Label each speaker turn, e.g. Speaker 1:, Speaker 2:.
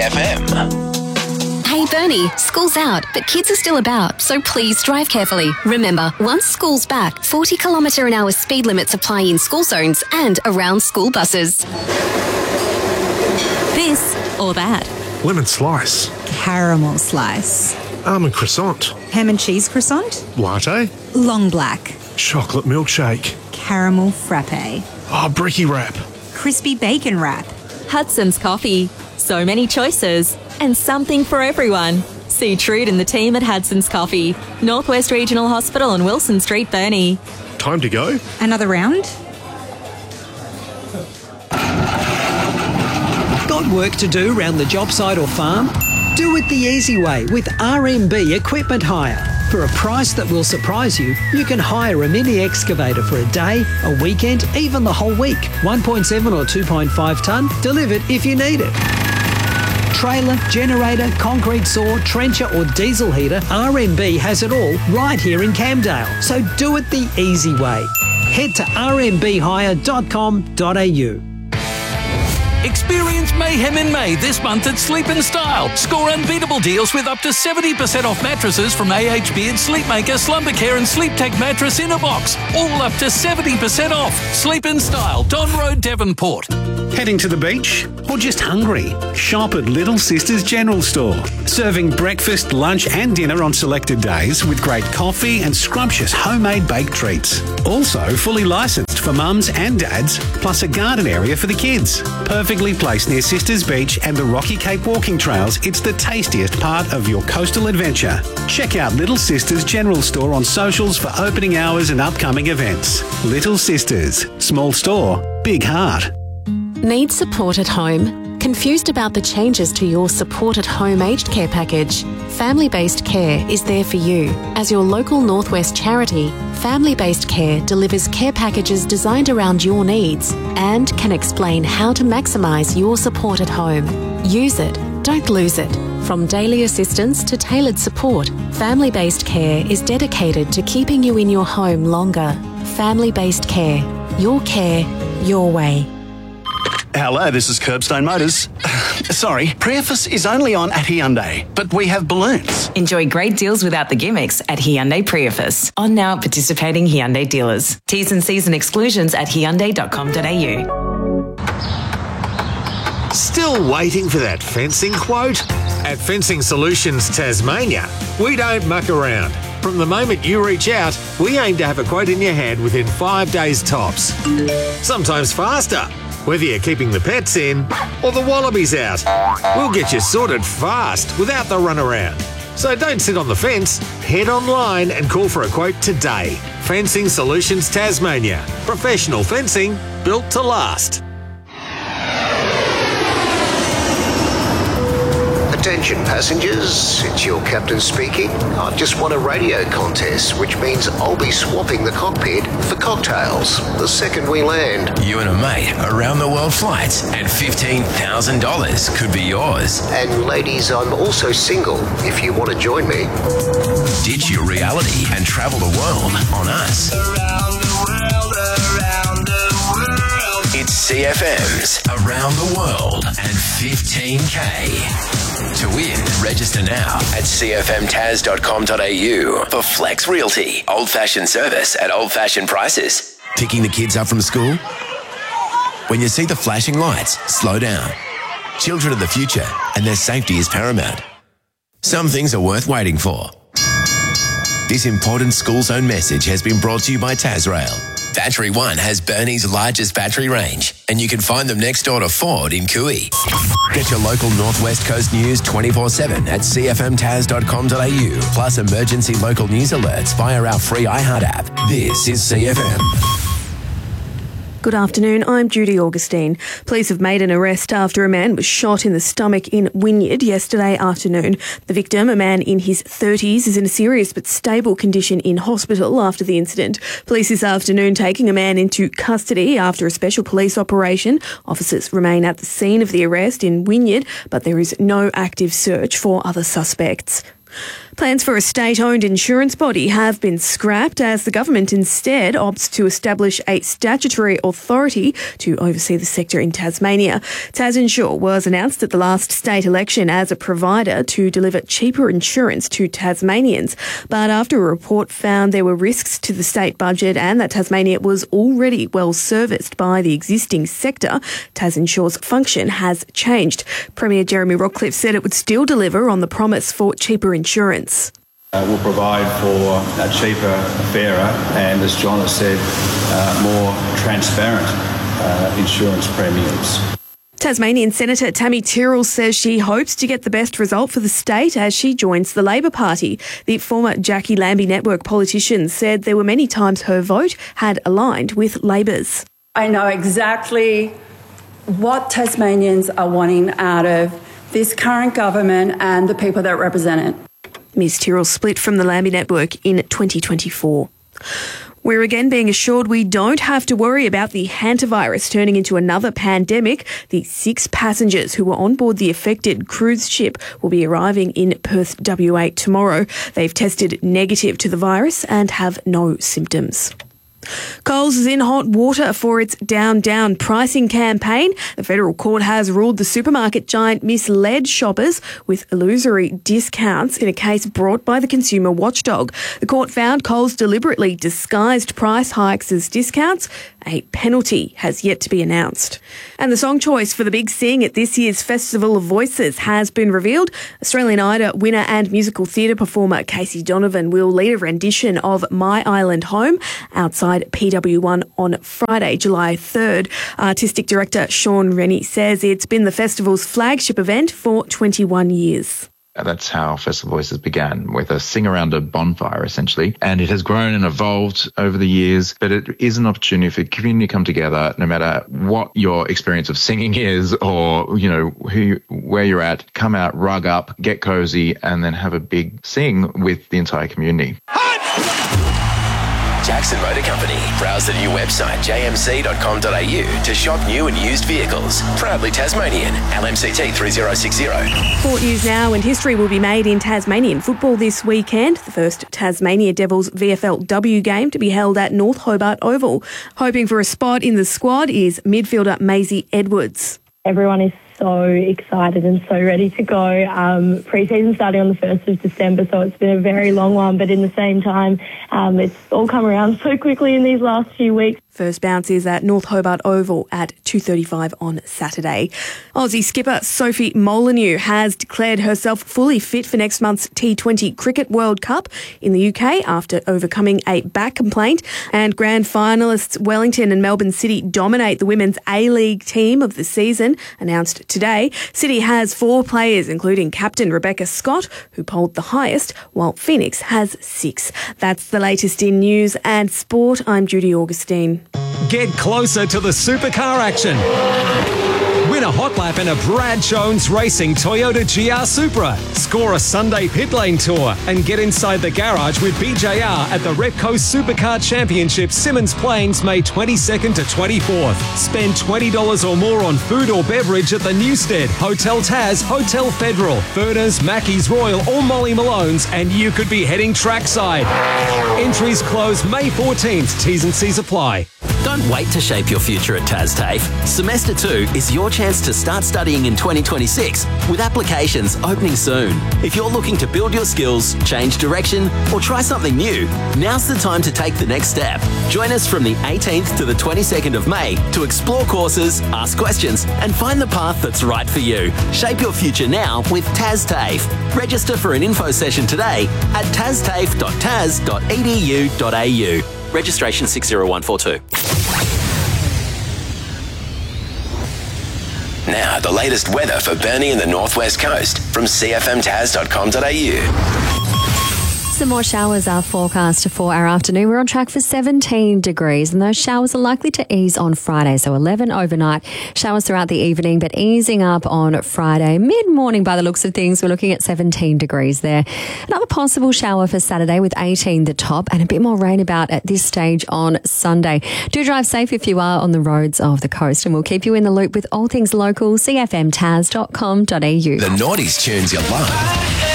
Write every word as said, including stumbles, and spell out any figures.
Speaker 1: F M.
Speaker 2: Hey Bernie, school's out, but kids are still about, so please drive carefully. Remember, once school's back, forty kilometre an hour speed limits apply in school zones and around school buses.
Speaker 3: This or that.
Speaker 4: Lemon slice.
Speaker 5: Caramel slice.
Speaker 4: Almond croissant.
Speaker 5: Ham and cheese croissant.
Speaker 4: Latte.
Speaker 5: Long black.
Speaker 4: Chocolate milkshake.
Speaker 5: Caramel frappe.
Speaker 4: Oh, bricky wrap.
Speaker 5: Crispy bacon wrap.
Speaker 3: Hudson's Coffee. So many choices and something for everyone. See Trude and the team at Hudson's Coffee, Northwest Regional Hospital on Wilson Street, Burnie.
Speaker 4: Time to go?
Speaker 5: Another round?
Speaker 6: Got work to do round the job site or farm? Do it the easy way with R M B Equipment Hire. For a price that will surprise you, you can hire a mini excavator for a day, a weekend, even the whole week. one point seven or two point five tonne, delivered if you need it. Trailer, generator, concrete saw, trencher or diesel heater, R M B has it all right here in Camdale. So do it the easy way. Head to r m b hire dot com dot a u.
Speaker 7: Experience mayhem in May this month at Sleep in Style. Score unbeatable deals with up to seventy percent off mattresses from A H Beard, Sleepmaker, Slumbercare and Sleep Tech Mattress in a box. All up to seventy percent off. Sleep in Style, Don Road, Devonport.
Speaker 8: Heading to the beach? Or just hungry? Shop at Little Sisters General Store. Serving breakfast, lunch and dinner on selected days with great coffee and scrumptious homemade baked treats. Also fully licensed for mums and dads, plus a garden area for the kids. Perfectly placed near Sisters Beach and the Rocky Cape walking trails, it's the tastiest part of your coastal adventure. Check out Little Sisters General Store on socials for opening hours and upcoming events. Little Sisters. Small store, big heart.
Speaker 9: Need support at home? Confused about the changes to your Support at Home aged care package? Family Based Care is there for you. As your local Northwest charity, Family Based Care delivers care packages designed around your needs and can explain how to maximise your support at home. Use it, don't lose it. From daily assistance to tailored support, Family Based Care is dedicated to keeping you in your home longer. Family Based Care. Your care, your way.
Speaker 10: Hello, this is Curbstone Motors. Sorry, Priefus is only on at Hyundai, but we have balloons.
Speaker 11: Enjoy great deals without the gimmicks at Hyundai Priefus. On now at participating Hyundai dealers. T's and C's and exclusions at hyundai dot com dot a u.
Speaker 12: Still waiting for that fencing quote? At Fencing Solutions Tasmania, we don't muck around. From the moment you reach out, we aim to have a quote in your hand within five days tops. Sometimes faster. Whether you're keeping the pets in or the wallabies out, we'll get you sorted fast without the runaround. So don't sit on the fence. Head online and call for a quote today. Fencing Solutions Tasmania. Professional fencing built to last.
Speaker 13: Attention passengers, it's your captain speaking. I've just won a radio contest, which means I'll be swapping the cockpit for cocktails the second we land.
Speaker 1: You and a mate around the world flights and fifteen thousand dollars could be yours.
Speaker 13: And ladies, I'm also single if you want to join me.
Speaker 1: Ditch your reality and travel the world on us.
Speaker 14: Around the world, around the world.
Speaker 1: It's C F M's Around the World and fifteen K. To win, register now at c f m tas dot com dot a u for Flex Realty. Old-fashioned service at old-fashioned prices. Picking the kids up from school? When you see the flashing lights, slow down. Children are the future, and their safety is paramount. Some things are worth waiting for. This important school zone message has been brought to you by Tasrail. Battery One has Burnie's largest battery range, and you can find them next door to Ford in Cooey. Get your local Northwest Coast news twenty-four seven at c f m tas dot com dot a u, plus emergency local news alerts via our free iHeart app. This is C F M.
Speaker 15: Good afternoon, I'm Judy Augustine. Police have made an arrest after a man was shot in the stomach in Wynyard yesterday afternoon. The victim, a man in his thirties, is in a serious but stable condition in hospital after the incident. Police this afternoon taking a man into custody after a special police operation. Officers remain at the scene of the arrest in Wynyard, but there is no active search for other suspects. Plans for a state-owned insurance body have been scrapped as the government instead opts to establish a statutory authority to oversee the sector in Tasmania. TasInsure was announced at the last state election as a provider to deliver cheaper insurance to Tasmanians. But after a report found there were risks to the state budget and that Tasmania was already well serviced by the existing sector, TasInsure's function has changed. Premier Jeremy Rockcliffe said it would still deliver on the promise for cheaper insurance.
Speaker 16: Uh, will provide for a cheaper, fairer and, as John has said, uh, more transparent uh, insurance premiums.
Speaker 15: Tasmanian Senator Tammy Tyrrell says she hopes to get the best result for the state as she joins the Labor Party. The former Jackie Lambie Network politician said there were many times her vote had aligned with Labor's.
Speaker 17: I know exactly what Tasmanians are wanting out of this current government and the people that represent it.
Speaker 15: Miz Tyrrell split from the Lambie Network in twenty twenty-four. We're again being assured we don't have to worry about the hantavirus turning into another pandemic. The six passengers who were on board the affected cruise ship will be arriving in Perth, W A tomorrow. They've tested negative to the virus and have no symptoms. Coles is in hot water for its Down Down pricing campaign. The federal court has ruled the supermarket giant misled shoppers with illusory discounts in a case brought by the consumer watchdog. The court found Coles deliberately disguised price hikes as discounts. A penalty has yet to be announced. And the song choice for the big sing at this year's Festival of Voices has been revealed. Australian Idol winner and musical theatre performer Casey Donovan will lead a rendition of My Island Home outside P W one on Friday, July third. Artistic director Sean Rennie says it's been the festival's flagship event for twenty-one years.
Speaker 18: That's how Festival Voices began, with a sing around a bonfire, essentially. And it has grown and evolved over the years, but it is an opportunity for the community to come together, no matter what your experience of singing is or, you know, who, where you're at. Come out, rug up, get cozy, and then have a big sing with the entire community.
Speaker 1: Jackson Motor Company. Browse the new website j m c dot com dot a u to shop new and used vehicles. Proudly Tasmanian. L M C T three zero six zero.
Speaker 15: Sport news now, and history will be made in Tasmanian football this weekend. The first Tasmania Devils V F L W game to be held at North Hobart Oval. Hoping for a spot in the squad is midfielder Maisie Edwards.
Speaker 19: Everyone is so excited and so ready to go. Um, pre-season starting on the first of December, so it's been a very long one, but in the same time, um, it's all come around so quickly in these last few weeks.
Speaker 15: First bounce is at North Hobart Oval at two thirty-five on Saturday. Aussie skipper Sophie Molineux has declared herself fully fit for next month's T twenty Cricket World Cup in the U K after overcoming a back complaint. And grand finalists Wellington and Melbourne City dominate the women's A-League team of the season, announced today. City has four players, including captain Rebecca Scott, who polled the highest, while Phoenix has six. That's the latest in news and sport. I'm Judy Augustine.
Speaker 20: Get closer to the supercar action. Win a hot lap in a Brad Jones Racing Toyota G R Supra. Score a Sunday pit lane tour and get inside the garage with B J R at the Repco Supercar Championship Simmons Plains May twenty-second to twenty-fourth. Spend twenty dollars or more on food or beverage at the Newstead, Hotel Taz, Hotel Federal, Furners, Mackey's Royal or Molly Malone's, and you could be heading trackside. Entries close May fourteenth. T's and C's apply.
Speaker 21: Don't wait to shape your future at TasTAFE. Semester two is your chance to start studying in twenty twenty-six with applications opening soon. If you're looking to build your skills, change direction, or try something new, now's the time to take the next step. Join us from the eighteenth to the twenty-second of May to explore courses, ask questions, and find the path that's right for you. Shape your future now with TasTAFE. Register for an info session today at tastafe dot tas dot e d u dot a u. Registration six zero one four two.
Speaker 1: Now, the latest weather for Burnie and the Northwest Coast from c f m tas dot com dot a u.
Speaker 22: Some more showers are forecast for our afternoon. We're on track for seventeen degrees, and those showers are likely to ease on Friday. So eleven overnight, showers throughout the evening, but easing up on Friday. Mid-morning, by the looks of things, we're looking at seventeen degrees there. Another possible shower for Saturday with eighteen the top, and a bit more rain about at this stage on Sunday. Do drive safe if you are on the roads of the coast, and we'll keep you in the loop with all things local. c f m tas dot com dot a u.
Speaker 1: The Naughties tunes you love.